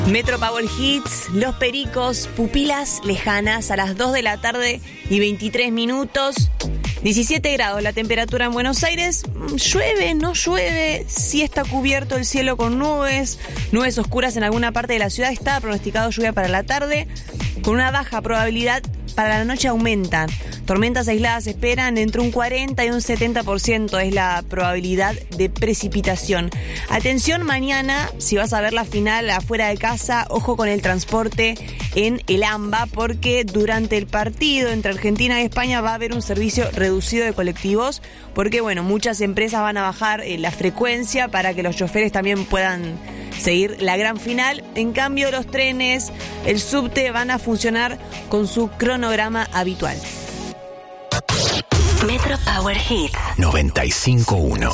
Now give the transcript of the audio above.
Metro Power Hits, Los Pericos, Pupilas Lejanas, a las 2 de la tarde y 23 minutos. 17 grados la temperatura en Buenos Aires. Llueve, no llueve, sí está cubierto el cielo con nubes oscuras en alguna parte de la ciudad. Está pronosticado lluvia para la tarde, con una baja probabilidad. Para la noche aumentan. Tormentas aisladas se esperan entre un 40 y un 70% es la probabilidad de precipitación. Atención mañana, si vas a ver la final afuera de casa, ojo con el transporte en el AMBA, porque durante el partido entre Argentina y España va a haber un servicio reducido de colectivos, porque muchas empresas van a bajar la frecuencia para que los choferes también puedan seguir la gran final. En cambio, los trenes, el subte van a funcionar con su cronograma habitual. Metro Power Hits 95.1.